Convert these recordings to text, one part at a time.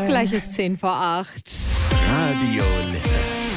Gleich ist 7:10. Radio Lippe.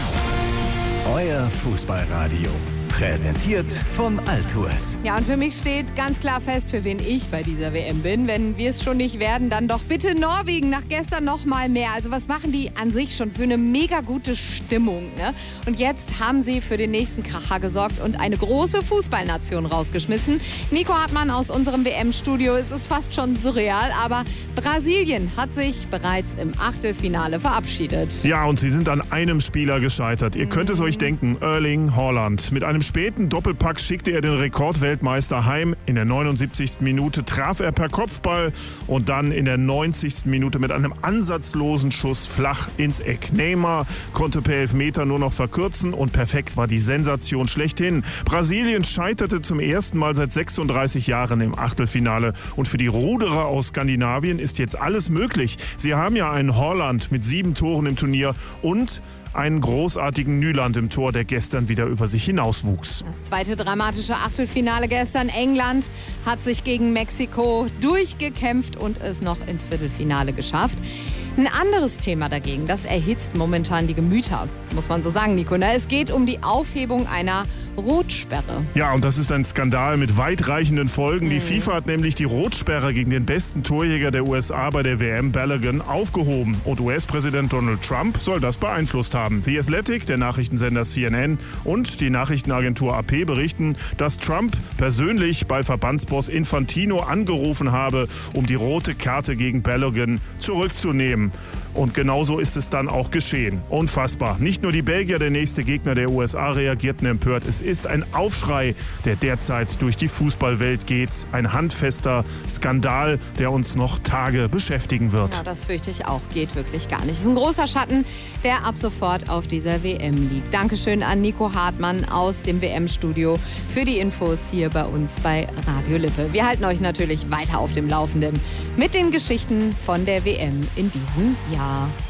Euer Fußballradio. Präsentiert von Altours. Ja, und für mich steht ganz klar fest, für wen ich bei dieser WM bin. Wenn wir es schon nicht werden, dann doch bitte Norwegen. Nach gestern noch mal mehr. Also was machen die an sich schon für eine mega gute Stimmung, ne? Und jetzt haben sie für den nächsten Kracher gesorgt und eine große Fußballnation rausgeschmissen. Nico Hartmann aus unserem WM-Studio. Es ist fast schon surreal, aber Brasilien hat sich bereits im Achtelfinale verabschiedet. Ja, und sie sind an einem Spieler gescheitert. Ihr könnt es euch denken, Erling Haaland. Mit einem späten Doppelpack schickte er den Rekordweltmeister heim. In der 79. Minute traf er per Kopfball und dann in der 90. Minute mit einem ansatzlosen Schuss flach ins Eck. Neymar konnte per Elfmeter nur noch verkürzen und perfekt war die Sensation schlechthin. Brasilien scheiterte zum ersten Mal seit 36 Jahren im Achtelfinale. Und für die Ruderer aus Skandinavien ist jetzt alles möglich. Sie haben ja einen Haaland mit 7 Toren im Turnier und einen großartigen Nyland im Tor, der gestern wieder über sich hinauswuchs. Das zweite dramatische Achtelfinale gestern. England hat sich gegen Mexiko durchgekämpft und es noch ins Viertelfinale geschafft. Ein anderes Thema dagegen, das erhitzt momentan die Gemüter, muss man so sagen, Nico. Es geht um die Aufhebung einer Rotsperre. Ja, und das ist ein Skandal mit weitreichenden Folgen. Die FIFA hat nämlich die Rotsperre gegen den besten Torjäger der USA bei der WM, Balogun, aufgehoben. Und US-Präsident Donald Trump soll das beeinflusst haben. The Athletic, der Nachrichtensender CNN und die Nachrichtenagentur AP berichten, dass Trump persönlich bei Verbandsboss Infantino angerufen habe, um die rote Karte gegen Balogun zurückzunehmen. Und genauso ist es dann auch geschehen. Unfassbar. Nicht nur die Belgier, der nächste Gegner der USA, reagierten empört. Es ist ein Aufschrei, der derzeit durch die Fußballwelt geht. Ein handfester Skandal, der uns noch Tage beschäftigen wird. Ja, das fürchte ich auch. Geht wirklich gar nicht. Es ist ein großer Schatten, der ab sofort auf dieser WM liegt. Dankeschön an Nico Hartmann aus dem WM-Studio für die Infos hier bei uns bei Radio Lippe. Wir halten euch natürlich weiter auf dem Laufenden mit den Geschichten von der WM in diesem Jahr.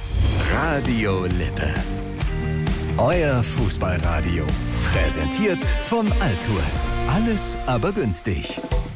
Radio Lippe. Euer Fußballradio. Präsentiert von Altours. Alles aber günstig.